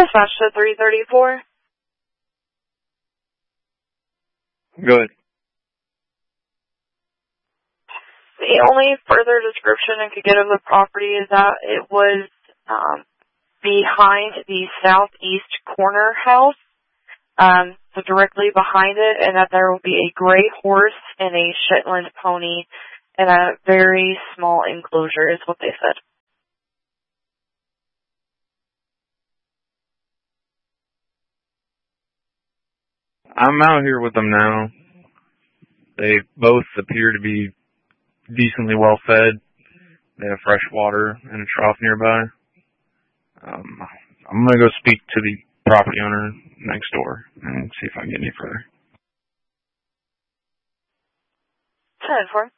Dispatch to 334. Good. The only further description I could get of the property is that it was behind the southeast corner house, so directly behind it, and that there will be a gray horse and a Shetland pony in a very small enclosure is what they said. I'm out here with them now. They both appear to be decently well fed. They have fresh water and a trough nearby. I'm going to go speak to the property owner next door and see if I can get any further. 10-4.